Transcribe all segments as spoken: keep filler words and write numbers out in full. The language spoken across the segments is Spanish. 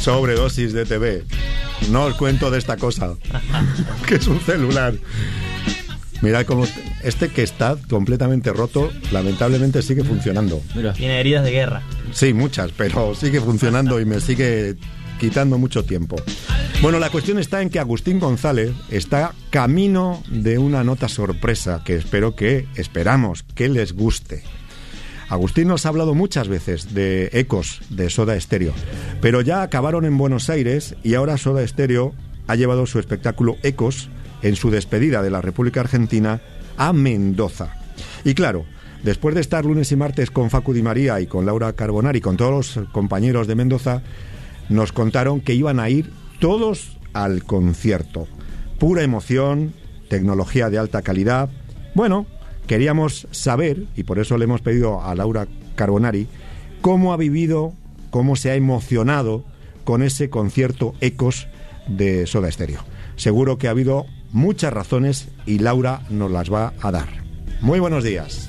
Sobredosis de T V. No os cuento de esta cosa, que es un celular. Mirad cómo este, que está completamente roto, lamentablemente sigue funcionando. Mira, tiene heridas de guerra. Sí, muchas, pero sigue funcionando y me sigue quitando mucho tiempo. Bueno, la cuestión está en que Agustín González está camino de una nota sorpresa que espero que, esperamos, que les guste. Agustín nos ha hablado muchas veces de Ecos, de Soda Stereo, pero ya acabaron en Buenos Aires y ahora Soda Stereo ha llevado su espectáculo Ecos en su despedida de la República Argentina a Mendoza. Y claro, después de estar lunes y martes con Facu Di María y con Laura Carbonari y con todos los compañeros de Mendoza, nos contaron que iban a ir todos al concierto. Pura emoción, tecnología de alta calidad. Bueno, queríamos saber, y por eso le hemos pedido a Laura Carbonari, cómo ha vivido, cómo se ha emocionado con ese concierto Ecos de Soda Stereo. Seguro que ha habido muchas razones y Laura nos las va a dar. Muy buenos días.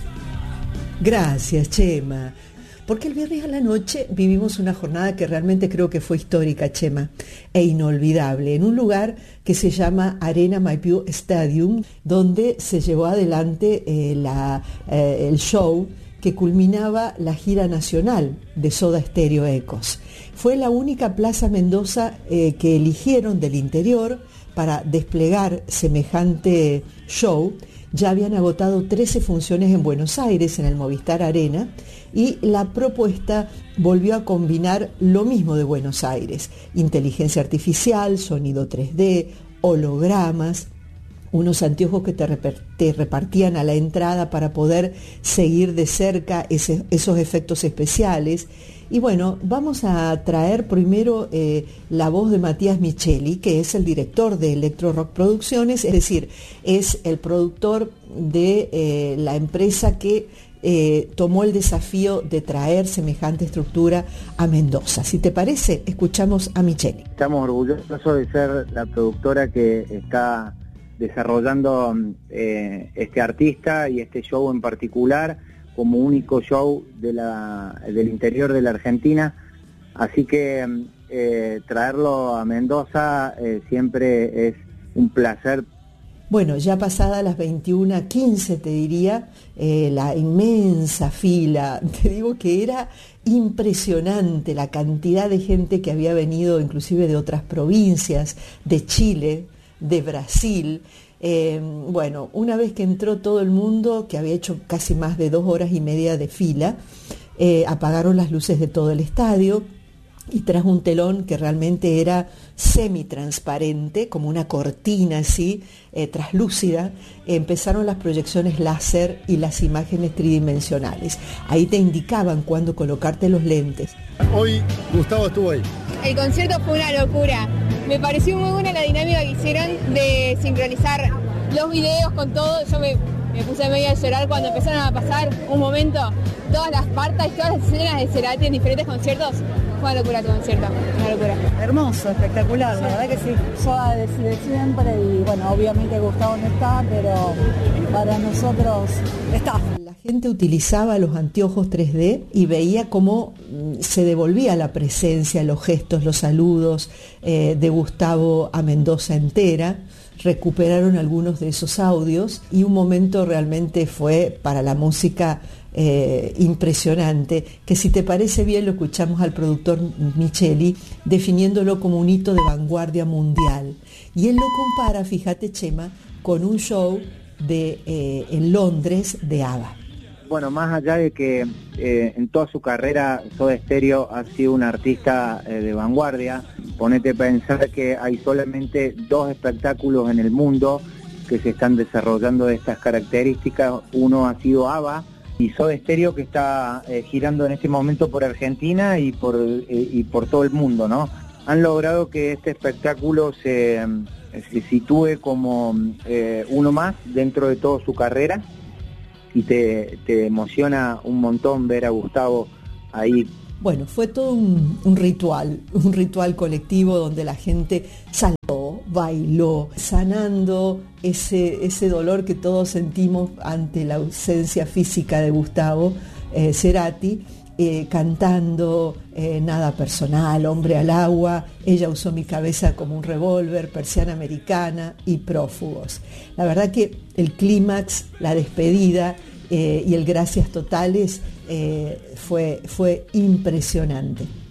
Gracias, Chema. Porque el viernes a la noche vivimos una jornada que realmente creo que fue histórica, Chema, e inolvidable, en un lugar que se llama Arena Maipú Stadium, donde se llevó adelante eh, la, eh, el show que culminaba la gira nacional de Soda Stereo Ecos. Fue la única plaza Mendoza eh, que eligieron del interior para desplegar semejante show. Ya habían agotado trece funciones en Buenos Aires, en el Movistar Arena, y la propuesta volvió a combinar lo mismo de Buenos Aires: inteligencia artificial, sonido tres D, hologramas, unos anteojos que te, reper- te repartían a la entrada para poder seguir de cerca ese, esos efectos especiales. Y bueno, vamos a traer primero eh, la voz de Matías Micheli, que es el director de Electro Rock Producciones, es decir, es el productor de eh, la empresa que eh, tomó el desafío de traer semejante estructura a Mendoza. Si te parece, escuchamos a Micheli. Estamos orgullosos de ser la productora que está desarrollando eh, este artista y este show en particular como único show de la, del interior de la Argentina, así que eh, traerlo a Mendoza eh, siempre es un placer. Bueno, ya pasadas las veintiuna quince te diría, eh, la inmensa fila, te digo que era impresionante la cantidad de gente que había venido inclusive de otras provincias, de Chile, de Brasil. Eh, bueno, una vez que entró todo el mundo, que había hecho casi más de dos horas y media de fila, eh, apagaron las luces de todo el estadio y tras un telón que realmente era semitransparente, como una cortina así, eh, traslúcida, eh, empezaron las proyecciones láser y las imágenes tridimensionales. Ahí te indicaban cuándo colocarte los lentes. Hoy Gustavo estuvo ahí. El concierto fue una locura. Me pareció muy buena la dinámica que hicieron de sincronizar los videos con todo. Yo me, me puse medio a llorar cuando empezaron a pasar un momento todas las partes y todas las escenas de Cerati en diferentes conciertos. Fue una locura tu concierto, una locura. Hermoso, espectacular, sí. La verdad que sí. Yo desde siempre y bueno, obviamente Gustavo no está, pero para nosotros está. La gente utilizaba los anteojos tres D y veía cómo se devolvía la presencia, los gestos, los saludos eh, de Gustavo a Mendoza entera. Recuperaron algunos de esos audios y un momento realmente fue para la música eh, impresionante, que si te parece bien lo escuchamos al productor Micheli definiéndolo como un hito de vanguardia mundial. Y él lo compara, fíjate Chema, con un show de eh, en Londres de ABBA. Bueno, más allá de que eh, en toda su carrera Soda Stereo ha sido un artista eh, de vanguardia, ponete a pensar que hay solamente dos espectáculos en el mundo que se están desarrollando de estas características. Uno ha sido ABBA y Soda Stereo, que está eh, girando en este momento por Argentina y por, eh, y por todo el mundo, ¿no? Han logrado que este espectáculo se, se sitúe como eh, uno más dentro de toda su carrera. Y te, te emociona un montón ver a Gustavo ahí. Bueno, fue todo un, un ritual, un ritual colectivo donde la gente saltó, bailó, sanando ese, ese dolor que todos sentimos ante la ausencia física de Gustavo eh, Cerati. eh, cantando eh, Nada Personal, Hombre al Agua, Ella usó mi cabeza como un revólver, Persiana Americana y Prófugos. La verdad que el clímax, la despedida eh, y el Gracias Totales eh, fue, fue impresionante.